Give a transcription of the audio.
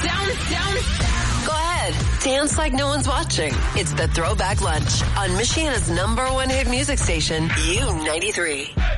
Go ahead. Dance like no one's watching. It's the Throwback Lunch on Michiana's #1 hit music station, U93.